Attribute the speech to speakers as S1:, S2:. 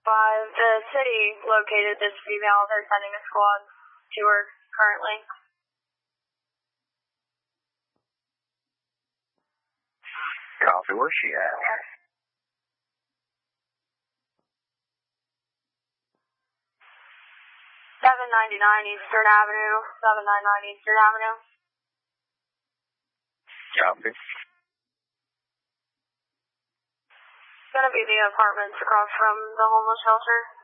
S1: The city located this female. They're sending a squad to her currently.
S2: Copy. Where's she at?
S1: 799 Eastern Avenue. 799 Eastern Avenue.
S2: Copy.
S1: It's gonna be the apartments across from the homeless shelter.